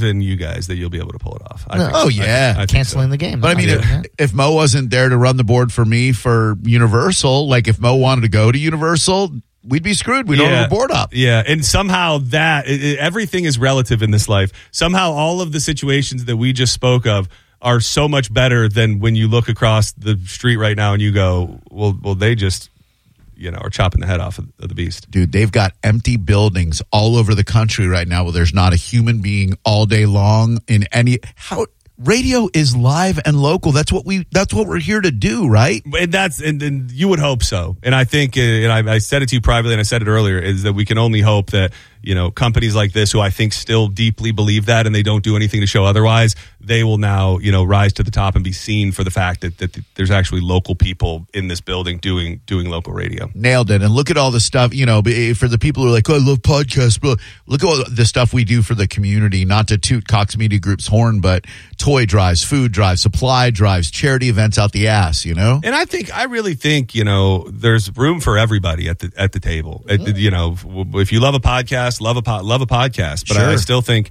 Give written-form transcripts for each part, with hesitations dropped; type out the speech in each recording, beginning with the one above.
believe in you guys that you'll be able to pull it off. I think canceling so. the game. But I mean, if Mo wasn't there to run the board for me for Universal, like if Mo wanted to go to Universal, we'd be screwed. We don't have a board up. Yeah, and somehow everything is relative in this life. Somehow all of the situations that we just spoke of are so much better than when you look across the street right now and you go, well, they just, are chopping the head off of the beast. Dude, they've got empty buildings all over the country right now where there's not a human being all day long in any. Radio is live and local. That's what we're here to do, right? And you would hope so. And I think, and I said it to you privately, and I said it earlier, is that we can only hope that companies like this, who I think still deeply believe that, and they don't do anything to show otherwise, they will now rise to the top and be seen for the fact that there's actually local people in this building doing local radio. Nailed it. And look at all the stuff, for the people who are like, I love podcasts, but look at all the stuff we do for the community, not to toot Cox Media Group's horn, but toy drives, food drives, supply drives, charity events out the ass, And I really think, there's room for everybody at the table. If you love a podcast, love a podcast. But sure. I still think,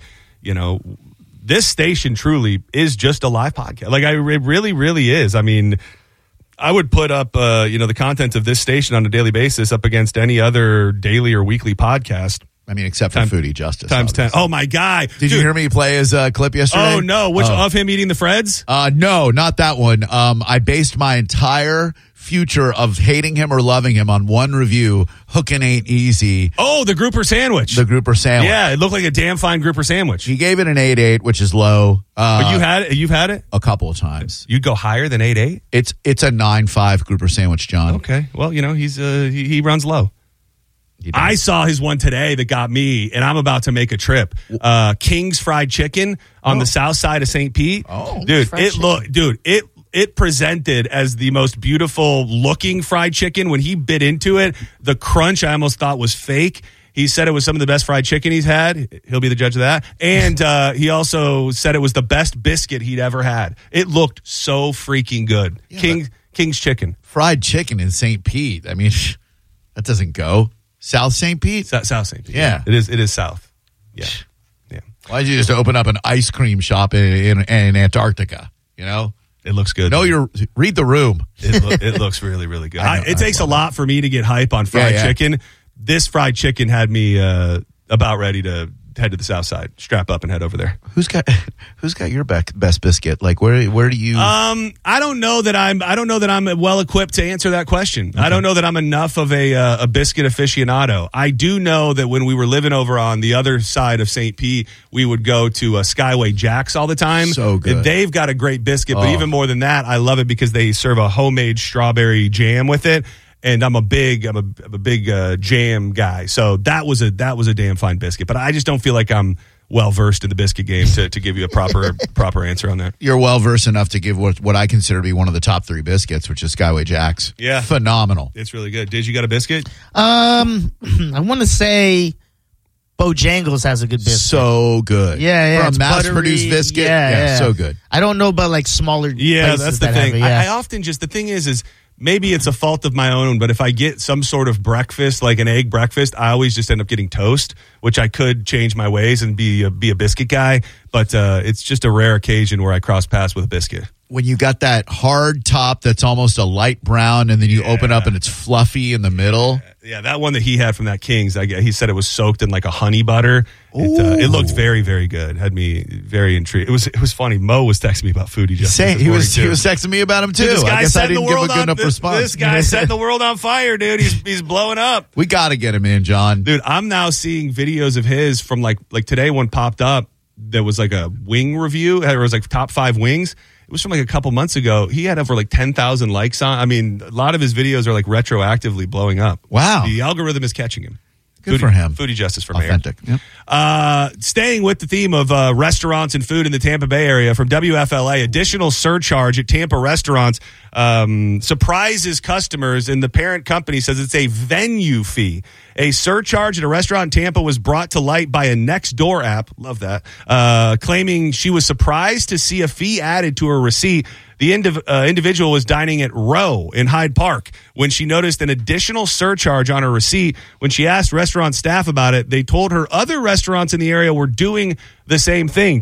this station truly is just a live podcast. Like, it really, really is. I mean, I would put up, the content of this station on a daily basis up against any other daily or weekly podcast. I mean, except for Foodie Justice. Times 10. Oh, my guy. Did you hear me play his clip yesterday? Oh, no. Which of him eating the Freds? No, not that one. I based my entire future of hating him or loving him on one review, Hookin' Ain't Easy. Oh, the grouper sandwich. Yeah, it looked like a damn fine grouper sandwich. He gave it an 8.8, which is low. But you've had it? A couple of times. You'd go higher than 8.8? It's a 9.5 grouper sandwich, John. Okay. Well, he runs low. I saw his one today that got me, and I'm about to make a trip. King's Fried Chicken on the south side of St. Pete. Oh, It presented as the most beautiful looking fried chicken. When he bit into it, the crunch I almost thought was fake. He said it was some of the best fried chicken he's had. He'll be the judge of that. And he also said it was the best biscuit he'd ever had. It looked so freaking good. Yeah, King's Chicken. Fried chicken in St. Pete. I mean, that doesn't go. South St. Pete? South St. Pete. Yeah. It is south. Yeah. Why did you just open up an ice cream shop in Antarctica? It looks good. Read the room. It looks really, really good. It takes a lot for me to get hype on fried chicken. This fried chicken had me about ready to head to the south side. Strap up and head over there. Who's got your best biscuit? Like where do you? I don't know that I'm well equipped to answer that question. Okay. I don't know that I'm enough of a biscuit aficionado. I do know that when we were living over on the other side of St. Pete, we would go to Skyway Jack's all the time. So good. And they've got a great biscuit, but even more than that, I love it because they serve a homemade strawberry jam with it. And I'm a big jam guy, so that was a damn fine biscuit. But I just don't feel like I'm well versed in the biscuit game to give you a proper answer on that. You're well versed enough to give what I consider to be one of the top 3 biscuits, which is Skyway Jack's. Yeah, phenomenal. It's really good. Diz, you got a biscuit? I want to say Bojangles has a good biscuit. So good. Yeah. For a mass-produced biscuit. Yeah, so good. I don't know about like smaller. Yeah, that's the thing. I often the thing is. Maybe it's a fault of my own, but if I get some sort of breakfast, like an egg breakfast, I always just end up getting toast, which I could change my ways and be a biscuit guy. But it's just a rare occasion where I cross paths with a biscuit. When you got that hard top that's almost a light brown, and then you open up and it's fluffy in the middle. Yeah, that one that he had from that King's, he said it was soaked in like a honey butter. It looked very, very good. Had me very intrigued. It was funny. Mo was texting me about Foodie Justice. He was texting me about him too. Dude, I guess I didn't give a good enough response. This guy setting the world on fire, dude. He's blowing up. We got to get him in, John. Dude, I'm now seeing videos of his from like today. One popped up that was like a wing review. It was like top 5 wings. It was from like a couple months ago. He had over like 10,000 likes on. I mean, a lot of his videos are like retroactively blowing up. Wow. The algorithm is catching him. Good for him. Foodie Justice for Authentic. mayor. Yep. Staying with the theme of restaurants and food in the Tampa Bay area, from WFLA, additional surcharge at Tampa restaurants surprises customers, and the parent company says it's a venue fee. A surcharge at a restaurant in Tampa was brought to light by a Nextdoor app. Love that. Claiming she was surprised to see a fee added to her receipt. The individual was dining at Row in Hyde Park when she noticed an additional surcharge on her receipt. When she asked restaurant staff about it, they told her other restaurants in the area were doing the same thing.